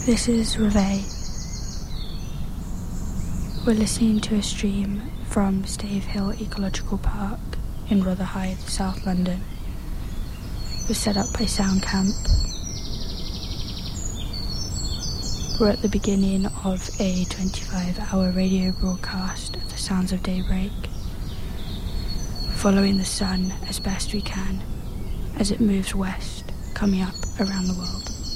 This is Reveille. We're listening to a stream from Stave Hill Ecological Park in Rotherhithe, South London. It was set up by Sound Camp. We're at the beginning of a 25-hour radio broadcast of the sounds of daybreak, following the sun as best we can as it moves west, coming up around the world.